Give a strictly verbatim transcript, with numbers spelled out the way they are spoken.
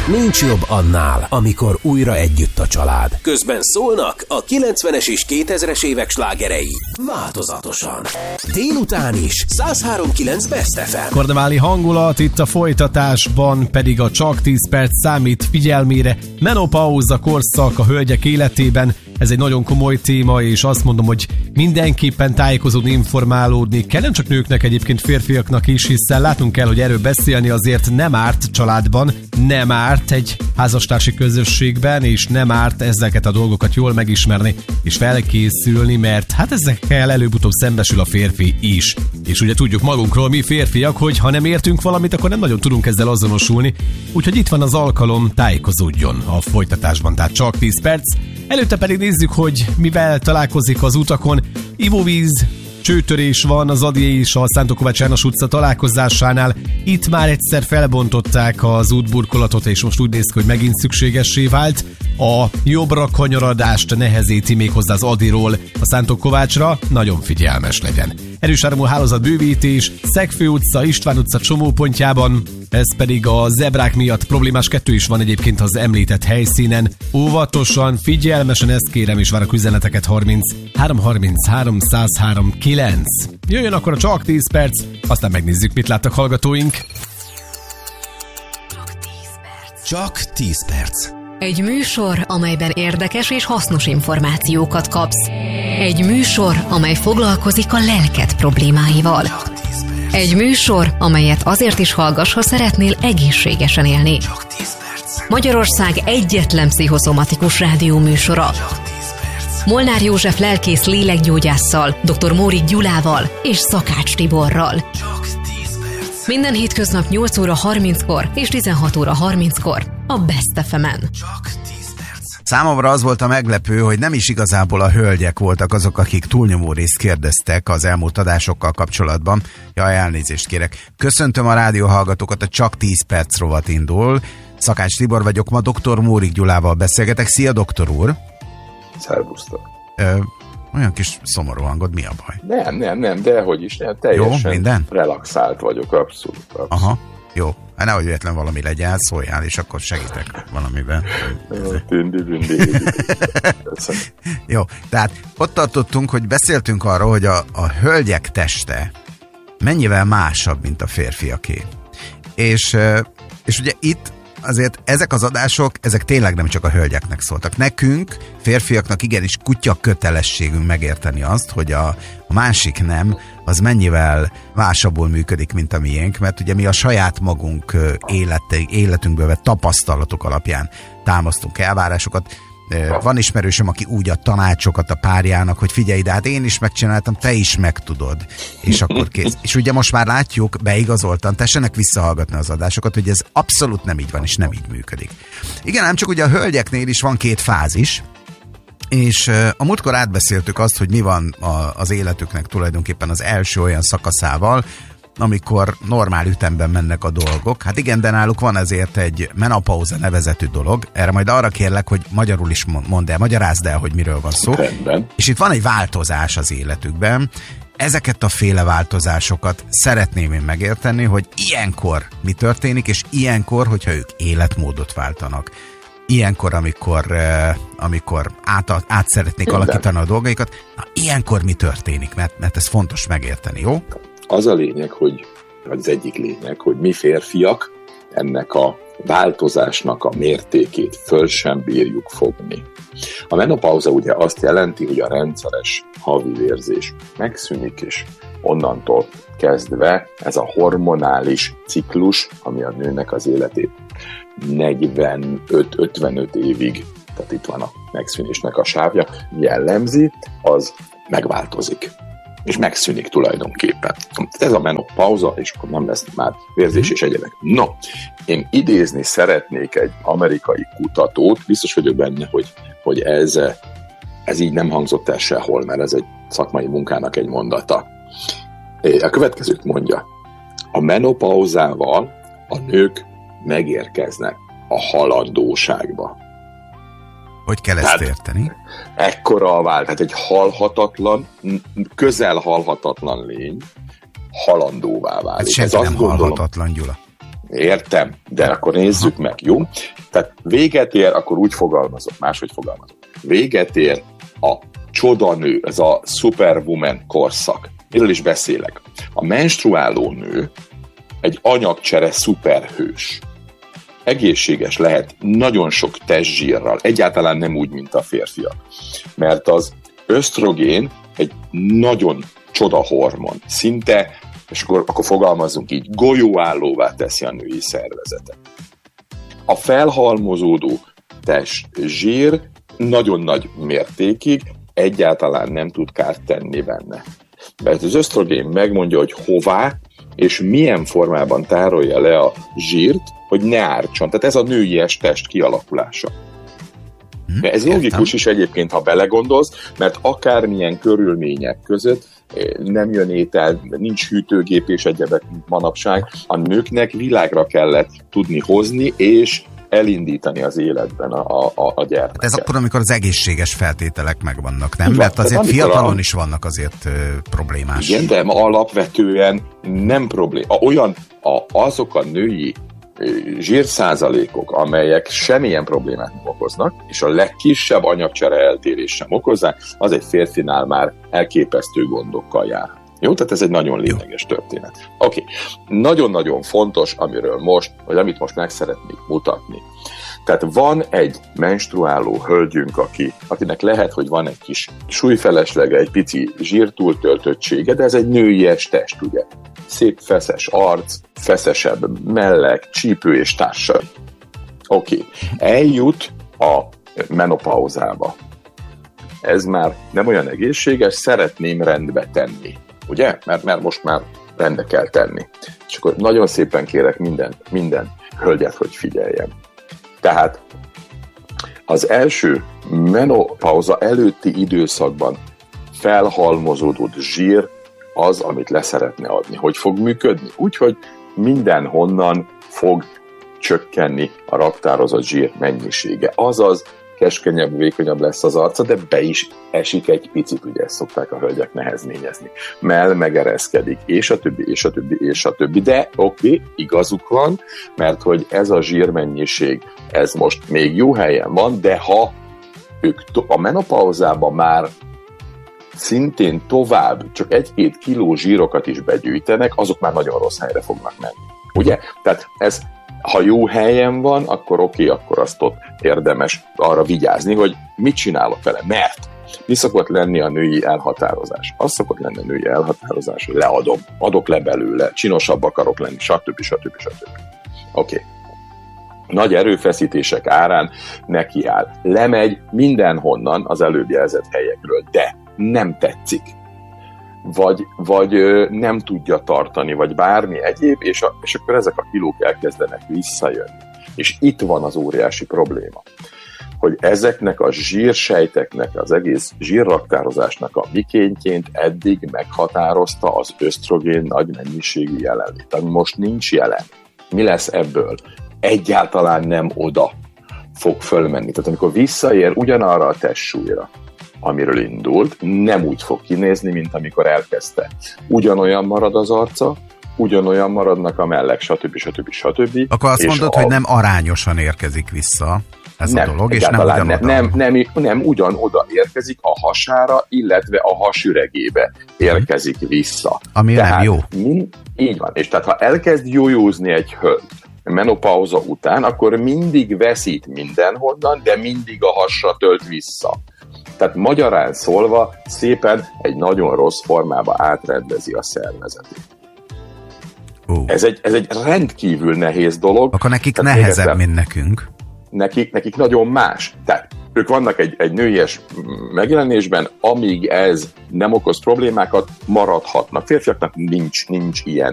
Nincs jobb annál, amikor újra együtt a család. Közben szólnak a kilencvenes és kétezres évek slágerei. Változatosan. Délután is száz három kilenc Best ef em. Karneváli hangulat, itt a folytatásban pedig a Csak tíz perc számít figyelmére. Menopauza korszak a hölgyek életében. Ez egy nagyon komoly téma, és azt mondom, hogy mindenképpen tájékozódni, informálódni kell, nem csak nőknek, egyébként férfiaknak is, hiszen látnunk kell, hogy erről beszélni azért nem árt családban, nem árt egy házastársi közösségben, és nem árt ezeket a dolgokat jól megismerni és felkészülni, mert hát ezekkel előbb-utóbb szembesül a férfi is. És ugye tudjuk magunkról, mi férfiak, hogy ha nem értünk valamit, akkor nem nagyon tudunk ezzel azonosulni. Úgyhogy itt van az alkalom, tájékozódjon a folytatásban, tehát csak tíz perc. Előtte pedig nézzük, hogy mivel találkozik az utakon. Ivóvíz, csőtörés van az Ady és a Szántó Kovács János utca találkozásánál. Itt már egyszer felbontották az útburkolatot, és most úgy néz ki, hogy megint szükségessé vált. A jobbra kanyaradást nehezíti méghozzá az Adyról a Szántó Kovácsra, nagyon figyelmes legyen. Erős áramú hálózat bővítés, Szegfő utca, István utca csomópontjában, ez pedig a zebrák miatt problémás, kettő is van egyébként az említett helyszínen. Óvatosan, figyelmesen, ezt kérem, és várok üzeneteket harminc három harminchárom száz három kilenc. Jöjjön akkor a Csak tíz perc, aztán megnézzük, mit láttak hallgatóink. Csak tíz perc. Egy műsor, amelyben érdekes és hasznos információkat kapsz. Egy műsor, amely foglalkozik a lelked problémáival. Egy műsor, amelyet azért is hallgass, ha szeretnél egészségesen élni. Magyarország egyetlen pszichoszomatikus rádió műsora. Molnár József lelkész lélekgyógyásszal, dr. Mórik Gyulával és Szakács Tiborral. Minden hétköznap nyolc óra harminckor és tizenhat óra harminckor a Best ef em-en. Számomra az volt a meglepő, hogy nem is igazából a hölgyek voltak azok, akik túlnyomó részt kérdeztek az elmúlt adásokkal kapcsolatban. Jaj, elnézést kérek. Köszöntöm a rádióhallgatókat, a Csak tíz perc rovat indul. Szakács Tibor vagyok, ma dr. Mórik Gyulával beszélgetek. Szia, doktor úr! Szervusztok! Ö, olyan kis szomorú hangod, mi a baj? Nem, nem, nem, dehogy is, nem, teljesen jó, minden? Relaxált vagyok, abszolút, abszolút. Aha, jó. Hát nehogy véletlen valami legyen, szóljál, és akkor segítek valamiben. Tündi, tündi. Jó, tehát ott tartottunk, hogy beszéltünk arról, hogy a, a hölgyek teste mennyivel másabb, mint a férfiaké. És, és ugye itt azért ezek az adások, ezek tényleg nem csak a hölgyeknek szóltak. Nekünk, férfiaknak igenis kutya kötelességünk megérteni azt, hogy a, a másik nem, az mennyivel másabbul működik, mint a miénk, mert ugye mi a saját magunk élete, életünkből vett tapasztalatok alapján támasztunk elvárásokat. Van ismerősöm, aki úgy ad tanácsokat a párjának, hogy figyelj, de hát én is megcsináltam, te is megtudod. És akkor kész. És ugye most már látjuk, beigazoltan, tessenek visszahallgatni az adásokat, hogy ez abszolút nem így van, és nem így működik. Igen, ám csak ugye a hölgyeknél is van két fázis, és a múltkor átbeszéltük azt, hogy mi van az életüknek tulajdonképpen az első olyan szakaszával, amikor normál ütemben mennek a dolgok. Hát igen, de náluk van ezért egy menopauza nevezetű dolog. Erre majd arra kérlek, hogy magyarul is mondd el, magyarázd el, hogy miről van szó. Rendben. És itt van egy változás az életükben. Ezeket a féle változásokat szeretném én megérteni, hogy ilyenkor mi történik, és ilyenkor, hogyha ők életmódot váltanak. Ilyenkor, amikor, amikor át, át szeretnék Minden. alakítani a dolgaikat, na ilyenkor mi történik, mert, mert ez fontos megérteni, jó? Az a lényeg, hogy az egyik lényeg, hogy mi férfiak ennek a változásnak a mértékét föl sem bírjuk fogni. A menopauza ugye azt jelenti, hogy a rendszeres havi vérzés megszűnik, és onnantól kezdve ez a hormonális ciklus, ami a nőnek az életét negyvenöt-ötvenöt évig, tehát itt van a megszűnésnek a sávja, jellemzi, az megváltozik. És megszűnik tulajdonképpen. Ez a menopauza, és akkor nem lesz már vérzés és egyebek. No, én idézni szeretnék egy amerikai kutatót, biztos vagyok benne, hogy, hogy ez, ez így nem hangzott el sehol, mert ez egy szakmai munkának egy mondata. A következőt mondja: a menopauzával a nők megérkeznek a halandóságba. Hogy kell ezt érteni? Ekkora a vált, tehát egy halhatatlan, közel halhatatlan lény halandóvá válik. Hát senki nem halhatatlan, Gyula. Értem, de akkor nézzük meg, jó? Tehát véget ér, akkor úgy fogalmazok, máshogy fogalmazok. Véget ér a csodanő, ez a superwoman korszak. Miről is beszélek? A menstruáló nő egy anyagcsere szuperhős. Egészséges lehet nagyon sok testzsírral, egyáltalán nem úgy, mint a férfiak. Mert az ösztrogén egy nagyon csoda hormon, szinte, és akkor, akkor fogalmazzunk így, golyóállóvá teszi a női szervezetet. A felhalmozódó testzsír nagyon nagy mértékig egyáltalán nem tud kárt tenni benne. Mert az ösztrogén megmondja, hogy hová és milyen formában tárolja le a zsírt, hogy ne ártson. Tehát ez a nőies test kialakulása. De ez logikus is egyébként, ha belegondolsz, mert akármilyen körülmények között nem jön étel, nincs hűtőgép és egyebek, mint manapság, a nőknek világra kellett tudni hozni, és elindítani az életben a, a, a gyermeket. Ez akkor, amikor az egészséges feltételek megvannak, nem? Van, mert azért fiatalon a... is vannak azért ö, problémás. Igen, de alapvetően nem probléma. Olyan, a, azok a női zsírszázalékok, amelyek semmilyen problémát nem okoznak, és a legkisebb anyagcsere eltérés sem okozzák, az egy férfinál már elképesztő gondokkal jár. Jó, tehát ez egy nagyon lényeges történet. Oké, okay. Nagyon-nagyon fontos, amiről most, vagy amit most meg szeretnék mutatni. Tehát van egy menstruáló hölgyünk, aki, akinek lehet, hogy van egy kis súlyfeleslege, egy pici zsírtúltöltöttsége, de ez egy nőies test, ugye? Szép feszes arc, feszesebb mellek, csípő és társai. Oké, okay. Eljut a menopauzába. Ez már nem olyan egészséges, szeretném rendbe tenni. Ugye? Mert, mert most már rendbe kell tenni. És akkor nagyon szépen kérek minden, minden hölgyet, hogy figyeljen. Tehát az első menopauza előtti időszakban felhalmozódott zsír az, amit leszeretne adni. Hogy fog működni? Úgyhogy mindenhonnan fog csökkenni a raktározott zsír mennyisége. Azaz keskenyebb, vékonyabb lesz az arca, de be is esik egy picit, ugye ezt szokták a hölgyek nehezményezni. Mell megereszkedik, és a többi, és a többi, és a többi. De oké, okay, igazuk van, mert hogy ez a zsírmennyiség, ez most még jó helyen van, de ha ők a menopauzában már szintén tovább csak egy-két kiló zsírokat is begyűjtenek, azok már nagyon rossz helyre fognak menni. Ugye? Tehát ez, ha jó helyen van, akkor oké, okay, akkor azt ott érdemes arra vigyázni, hogy mit csinálok vele, mert mi szokott lenni a női elhatározás? Az szokott lenni a női elhatározás, hogy leadom, adok le belőle, csinosabb akarok lenni, stb. stb. stb. Oké. Okay. Nagy erőfeszítések árán nekiáll. Lemegy mindenhonnan az előbb jelzett helyekről, de nem tetszik. Vagy, vagy nem tudja tartani, vagy bármi egyéb, és, a, és akkor ezek a kilók elkezdenek visszajönni. És itt van az óriási probléma, hogy ezeknek a zsírsejteknek, az egész zsírraktározásnak a mikéntjént eddig meghatározta az ösztrogén nagy mennyiségű jelenlét, ami most nincs jelen. Mi lesz ebből? Egyáltalán nem oda fog fölmenni. Tehát amikor visszaér ugyanarra a testsúlyra, amiről indult, nem úgy fog kinézni, mint amikor elkezdte. Ugyanolyan marad az arca, ugyanolyan maradnak a mellek, stb. stb. stb. Akkor azt mondod, a... hogy nem arányosan érkezik vissza ez nem, a dolog, és nem ugyanoda. Nem, nem, nem, nem ugyanoda érkezik, a hasára, illetve a hasüregébe érkezik vissza. Ami tehát, nem jó. Min, így van. És tehát ha elkezd jójózni egy hölgy menopauza után, akkor mindig veszít mindenhonnan, de mindig a hasra tölt vissza. Tehát magyarán szólva szépen egy nagyon rossz formába átrendezi a szervezetét. Uh. Ez, egy, ez egy rendkívül nehéz dolog. Akkor nekik tehát nehezebb, egyszer, mint nekünk. Nekik, nekik nagyon más. Tehát ők vannak egy, egy nőies megjelenésben, amíg ez nem okoz problémákat, maradhatnak. Férfiaknak nincs, nincs ilyen